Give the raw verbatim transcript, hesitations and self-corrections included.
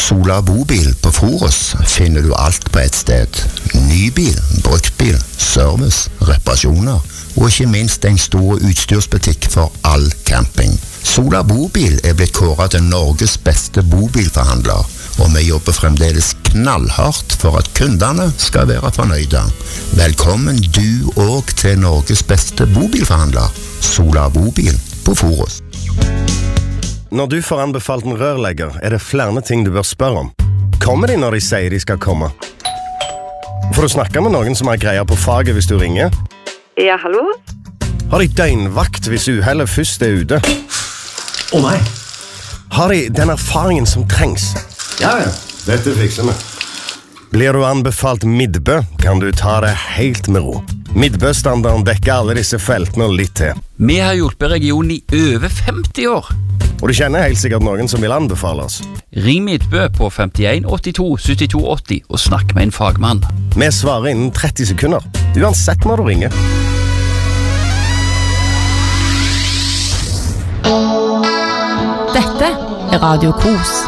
Sola Bobil på Forus finner du alt på et sted. Nybil, bruktbil, service, reparasjoner og ikke minst en stor utstyrsbutikk for all camping. Sola Bobil er blitt kåret til Norges beste bobilforhandler, og vi jobber fremdeles knallhardt for at kundene skal være fornøyde. Velkommen du også til Norges beste bobilforhandler, Sola Bobil på Forus. Når du får anbefalt en rørlegger, er det flere ting du bør spørre om. Kommer de når de sier de skal komme? Får du snakke med noen som har greier på faget hvis du ringer? Ja, hallo? Har de døgnvakt hvis uhellet først er ute? Å oh, nei! Har de den erfaringen som trengs? Ja, ja. Dette fikser vi. Blir du anbefalt Midbø, kan du ta det helt med ro. Midbø-standarden dekker alle disse feltene og litt til. Vi har hjulpet regionen i over femti år. Og du kjenner helt sikkert noen som vil anbefale oss. Ring Midbø på femtien åttito syttito åtti og snakk med en fagmann. Vi svarer innen tretti sekunder, uansett når du ringer. Dette er Radio Kos.